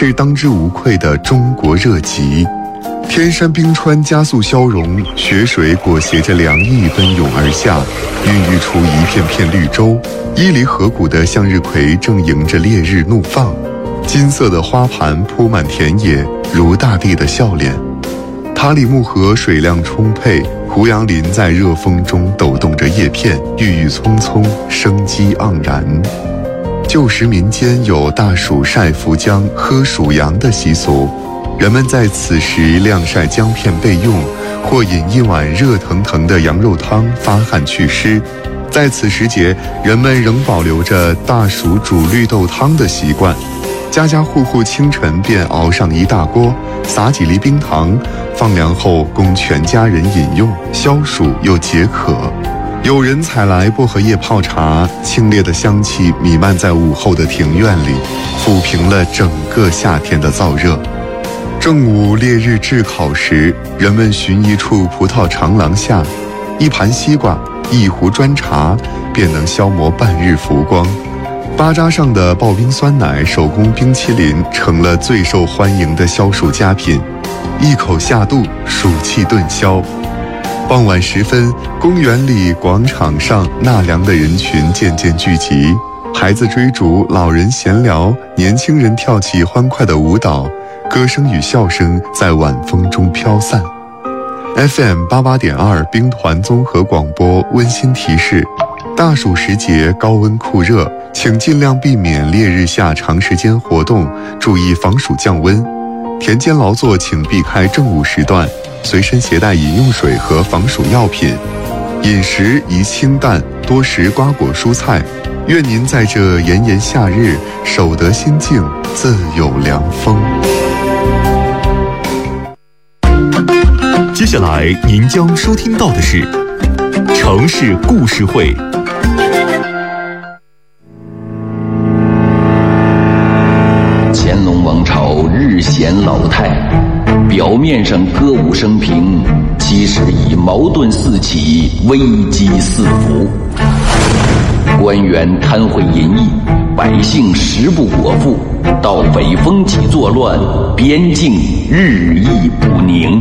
是当之无愧的中国热极。天山冰川加速消融，雪水裹挟着凉意奔涌而下，孕育出一片片绿洲。伊犁河谷的向日葵正迎着烈日怒放，金色的花盘铺满田野，如大地的笑脸。塔里木河水量充沛，胡杨林在热风中抖动着叶片，郁郁葱葱，生机盎然。旧时民间有大暑晒浮浆、喝暑阳的习俗，人们在此时晾晒姜片备用，或饮一碗热腾腾的羊肉汤发汗祛湿。在此时节，人们仍保留着大暑煮绿豆汤的习惯，家家户户清晨便熬上一大锅，撒几粒冰糖，放凉后供全家人饮用，消暑又解渴。有人采来薄荷叶泡茶，清冽的香气弥漫在午后的庭院里，抚平了整个夏天的燥热。正午烈日炙烤时，人们寻一处葡萄长廊下，一盘西瓜，一壶砖茶，便能消磨半日浮光。巴扎上的刨冰酸奶、手工冰淇淋成了最受欢迎的消暑佳品，一口下肚，暑气顿消。傍晚时分，公园里、广场上纳凉的人群渐渐聚集，孩子追逐，老人闲聊，年轻人跳起欢快的舞蹈，歌声与笑声在晚风中飘散。FM 88.2兵团综合广播温馨提示：大暑时节高温酷热，请尽量避免烈日下长时间活动，注意防暑降温。田间劳作请避开正午时段，随身携带饮用水和防暑药品。饮食宜清淡，多食瓜果蔬菜。愿您在这炎炎夏日守得心静，自有凉风。 接下来您将收听到的是城市故事会。 乾隆王朝日显老态，表面上歌舞升平，其实已矛盾四起，危机四伏。官员贪贿淫逸，百姓食不果腹，盗匪风起作乱，边境日益不宁。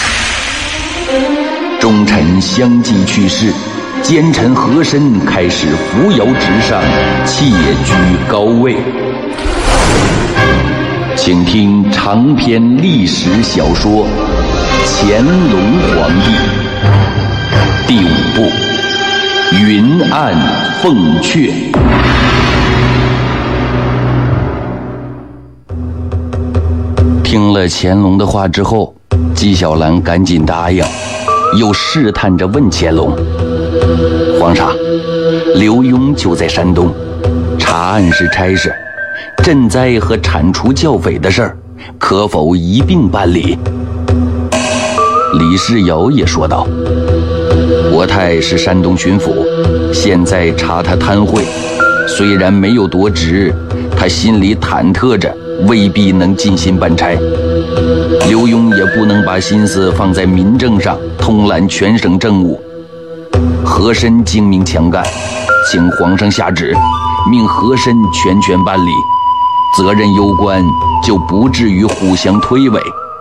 忠臣相继去世，奸臣和珅开始扶摇直上，窃居高位。请听长篇历史小说《乾隆皇帝》第5部《云暗凤阙》。听了乾隆的话之后，纪晓岚赶紧答应，又试探着问乾隆：皇上，刘墉就在山东，查案是差事，赈灾和铲除教匪的事儿，可否一并办理？李世尧也说道：国泰是山东巡抚，现在查他贪贿，虽然没有夺职，他心里忐忑着，未必能尽心办差。刘墉也不能把心思放在民政上，通揽全省政务。和珅精明强干，请皇上下旨，命和珅全权办理，责任攸关，就不至于互相推诿。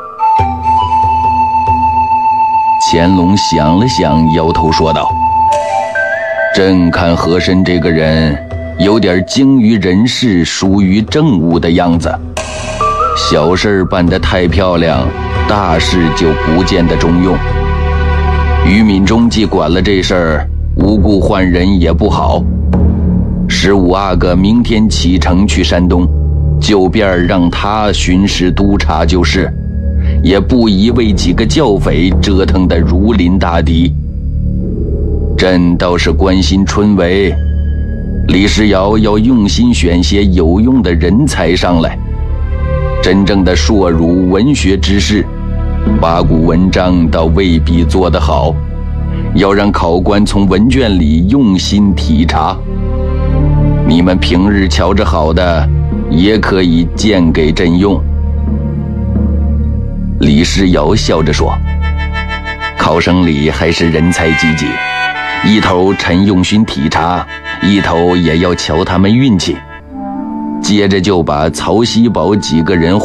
乾隆想了想，摇头说道：朕看和珅这个人有点精于人事，疏于政务的样子，小事办得太漂亮，大事就不见得中用。于敏中既管了这事儿，无故换人也不好。15阿哥明天启程去山东，就便让他巡视督察就是，也不宜为几个教匪折腾得如临大敌。朕倒是关心春闱，李世尧要用心选些有用的人才上来，真正的硕儒文学之士，八股文章倒未必做得好，要让考官从文卷里用心体察。你们平日瞧着好的，也可以荐给朕用。李世尧笑着说：考生里还是人才济济，一头臣用心体察，一头也要瞧他们运气。接着就把曹锡宝几个人